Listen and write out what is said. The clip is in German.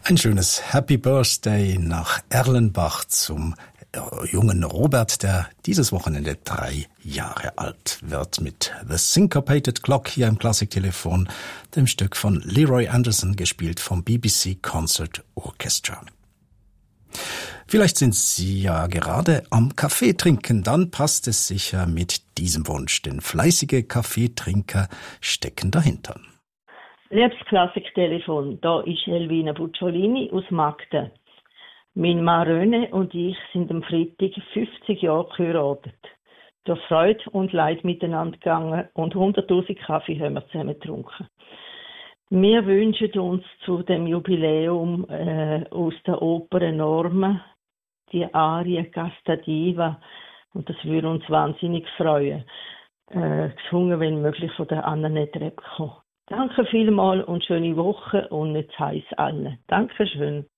Ein schönes Happy Birthday nach Erlenbach zum jungen Robert, der dieses Wochenende 3 Jahre alt wird, mit The Syncopated Clock hier im Klassiktelefon, dem Stück von Leroy Anderson, gespielt vom BBC Concert Orchestra. Vielleicht sind Sie ja gerade am Kaffee trinken, dann passt es sicher mit diesem Wunsch, denn fleißige Kaffeetrinker stecken dahinter. Liebes Klassiktelefon, da ist Elvina Bucciolini aus Magden. Mein Mann René und ich sind am Freitag 50 Jahre geheiratet. Durch Freude und Leid miteinander gegangen und 100'000 Kaffee haben wir zusammen getrunken. Wir wünschen uns zu dem Jubiläum aus der Oper Norma die Arie Casta Diva, und das würde uns wahnsinnig freuen. Gesungen, wenn möglich, von der Annette Rebko. Danke vielmals und schöne Woche und nicht heiß allen. Dankeschön.